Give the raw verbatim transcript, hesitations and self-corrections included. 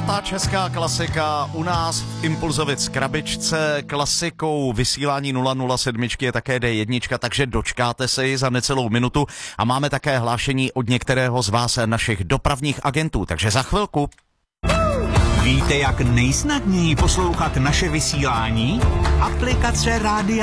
Zlatá česká klasika u nás v Impulzovic krabičce. Klasikou vysílání nula nula sedm je také dé jedna, takže dočkáte se ji za necelou minutu a máme také hlášení od některého z vás našich dopravních agentů, takže za chvilku. Víte, jak nejsnadněji poslouchat naše vysílání? Aplikace Rádia